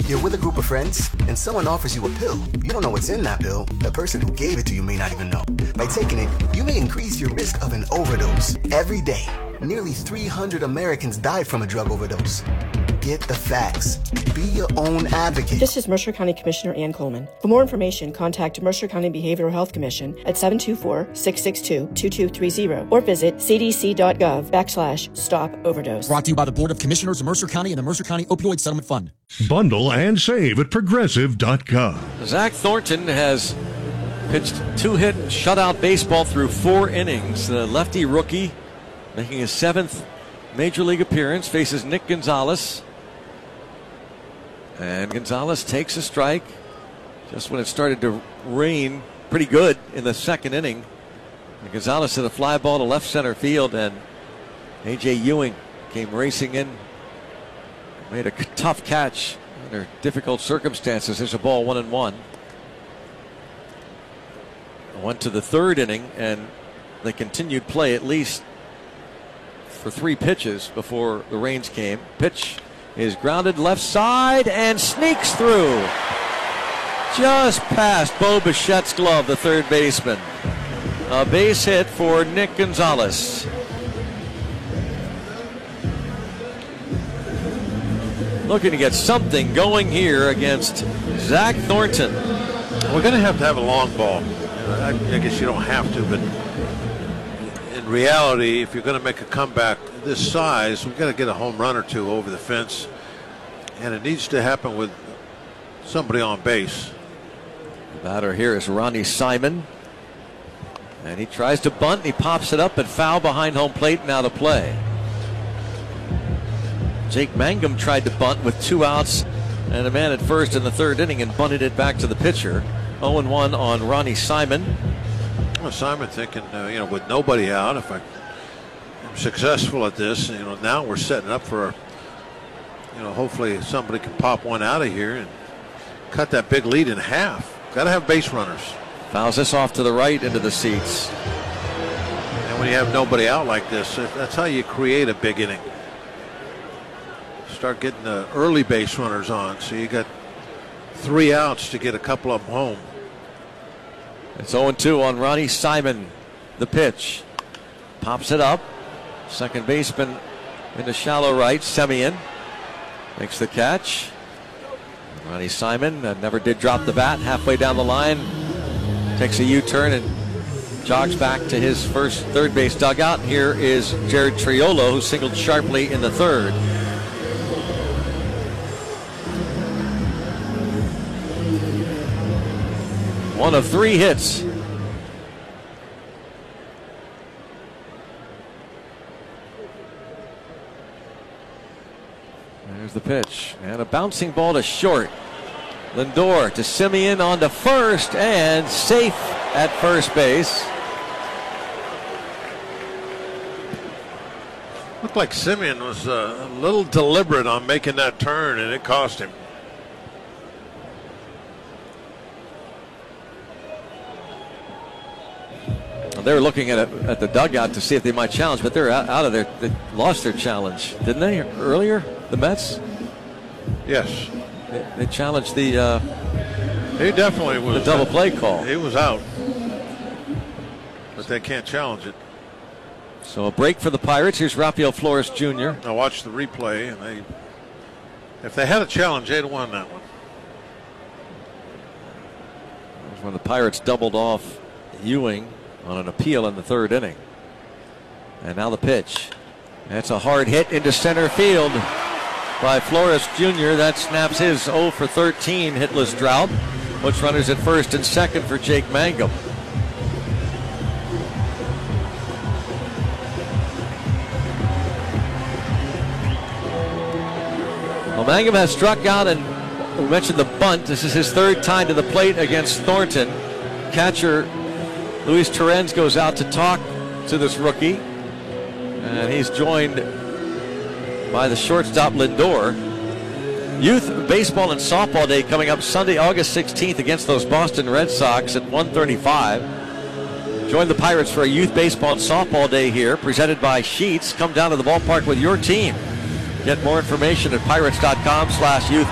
You're with a group of friends, and someone offers you a pill. You don't know what's in that pill. The person who gave it to you may not even know. By taking it, you may increase your risk of an overdose. Every day, nearly 300 Americans die from a drug overdose. Get the facts. Be your own advocate. This is Mercer County Commissioner Ann Coleman. For more information, contact Mercer County Behavioral Health Commission at 724-662-2230 or visit cdc.gov/stop overdose. Brought to you by the Board of Commissioners of Mercer County and the Mercer County Opioid Settlement Fund. Bundle and save at progressive.com. Zach Thornton has pitched 2-hit shutout baseball through 4 innings. The lefty rookie making his 7th major league appearance faces Nick Gonzalez. And Gonzalez takes a strike just when it started to rain pretty good in the 2nd inning. And Gonzalez hit a fly ball to left center field, and A.J. Ewing came racing in, made a tough catch under difficult circumstances. There's a ball, 1-1. Went to the 3rd inning, and they continued play at least for 3 pitches before the rains came. Pitch is grounded left side and sneaks through. Just past Bo Bichette's glove, the third baseman. A base hit for Nick Gonzalez. Looking to get something going here against Zach Thornton. We're going to have a long ball. I guess you don't have to, but in reality, if you're going to make a comeback this size, we've got to get a home run or 2 over the fence, and it needs to happen with somebody on base. The batter here is Ronnie Simon, and he tries to bunt, and he pops it up, but foul behind home plate and out of play. Jake Mangum tried to bunt with 2 outs and a man at first in the 3rd inning and bunted it back to the pitcher. 0-1 on Ronnie Simon. Well, Simon thinking, with nobody out, if I'm successful at this, now we're setting up for, hopefully somebody can pop one out of here and cut that big lead in half. Got to have base runners. Fouls this off to the right into the seats. And when you have nobody out like this, that's how you create a big inning. Start getting the early base runners on, so you got 3 outs to get a couple of them home. It's 0-2 on Ronnie Simon. The pitch. Pops it up. Second baseman into shallow right. Semien makes the catch. Ronnie Simon never did drop the bat. Halfway down the line, takes a U-turn and jogs back to his first third base dugout. Here is Jared Triolo, who singled sharply in the 3rd. One of 3 hits. There's the pitch. And a bouncing ball to short. Lindor to Semien on to first, and safe at first base. Looked like Semien was a little deliberate on making that turn, and it cost him. They were looking at the dugout to see if they might challenge, but they're out of there. They lost their challenge, didn't they, earlier, the Mets? Yes. They challenged the he definitely was the double play call. He was out, but they can't challenge it. So a break for the Pirates. Here's Rafael Flores Jr. I watched the replay, and if they had a challenge, they'd have won that one. That was when the Pirates doubled off Ewing on an appeal in the 3rd inning. And now the pitch. That's a hard hit into center field by Flores Jr. That snaps his 0 for 13 hitless drought. Puts runners at first and second for Jake Mangum. Well, Mangum has struck out, and we mentioned the bunt. This is his 3rd time to the plate against Thornton. Catcher Luis Torrens goes out to talk to this rookie, and he's joined by the shortstop Lindor. Youth Baseball and Softball Day coming up Sunday, August 16th against those Boston Red Sox at 1:35. Join the Pirates for a Youth Baseball and Softball Day here, presented by Sheets. Come down to the ballpark with your team. Get more information at pirates.com/youth.